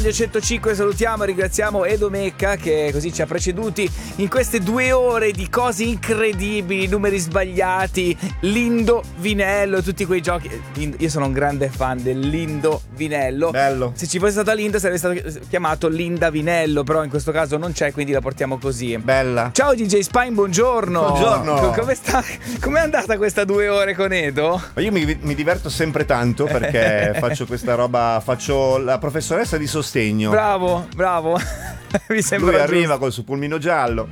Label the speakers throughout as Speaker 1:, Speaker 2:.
Speaker 1: Radio 105 salutiamo e ringraziamo Edo Mecca che così ci ha preceduti in queste 2 ore di cose incredibili, numeri sbagliati, l'indovinello, tutti quei giochi. Io sono un grande fan dell'indovinello.
Speaker 2: Bello.
Speaker 1: Se ci fosse stata Linda sarebbe stato chiamato Lindavinello, però in questo caso non c'è, quindi la portiamo così.
Speaker 2: Bella.
Speaker 1: Ciao DJ Spine, buongiorno.
Speaker 2: Buongiorno.
Speaker 1: Come sta? Com'è andata questa 2 ore con Edo?
Speaker 2: Ma io mi diverto sempre tanto perché faccio questa roba, faccio la professoressa di sostegno.
Speaker 1: Bravo. Mi sembra
Speaker 2: Lui arriva col suo pulmino giallo.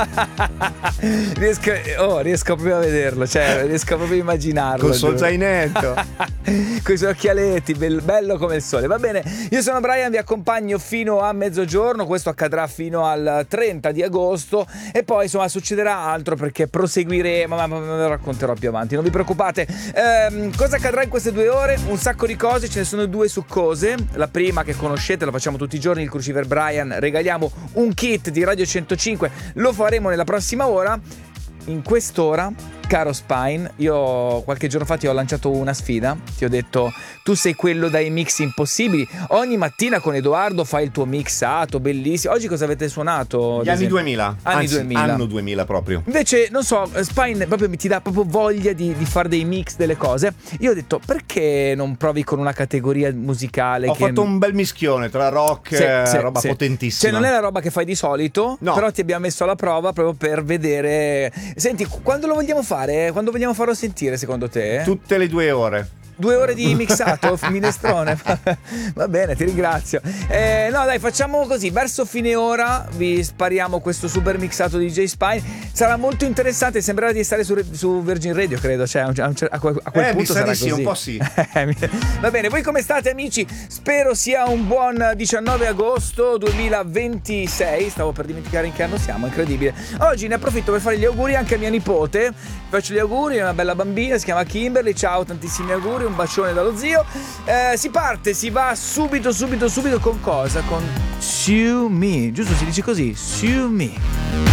Speaker 1: riesco proprio a vederlo, cioè riesco proprio a immaginarlo.
Speaker 2: Col suo zainetto.
Speaker 1: Con i suoi occhialetti, bello come il sole. Va bene, io sono Brian, vi accompagno fino a mezzogiorno. Questo accadrà fino al 30 di agosto e poi insomma succederà altro perché proseguiremo, ma ve lo racconterò più avanti, non vi preoccupate. Cosa accadrà in queste 2 ore? Un sacco di cose, ce ne sono 2 succose. La prima che conoscete, la facciamo tutti i giorni, il Cruciver Brian, regaliamo un kit di Radio 105, lo faremo nella prossima ora. In quest'ora, caro Spine, io qualche giorno fa ti ho lanciato una sfida, ti ho detto tu sei quello dai mix impossibili, ogni mattina con Edoardo fai il tuo mixato, bellissimo. Oggi cosa avete suonato?
Speaker 2: Gli anni 2000.
Speaker 1: Anzi, 2000.
Speaker 2: Anno 2000 proprio.
Speaker 1: Invece, non so, Spine proprio ti dà proprio voglia di fare dei mix delle cose. Io ho detto, perché non provi con una categoria musicale?
Speaker 2: Ho fatto un bel mischione tra rock e roba potentissima.
Speaker 1: Cioè non è la roba che fai di solito,
Speaker 2: no.
Speaker 1: Però ti abbiamo messo alla prova proprio per vedere. Senti, quando lo vogliamo fare? Quando vogliamo farlo sentire secondo te?
Speaker 2: Tutte le 2 ore.
Speaker 1: 2 ore di mixato, minestrone. Va bene, ti ringrazio. No dai, facciamo così, verso fine ora vi spariamo questo super mixato di DJ Spine. Sarà molto interessante, sembrerà di stare su Virgin Radio, credo, cioè a quel punto sarà così.
Speaker 2: Sì, un po' sì.
Speaker 1: Va bene, voi come state amici? Spero sia un buon 19 agosto 2026. Stavo per dimenticare in che anno siamo, incredibile. Oggi ne approfitto per fare gli auguri anche a mia nipote. Faccio gli auguri, è una bella bambina, si chiama Kimberly. Ciao, tantissimi auguri, un bacione dallo zio. Si parte, si va subito con cosa? Con Sue Me, giusto si dice così? Sue Me.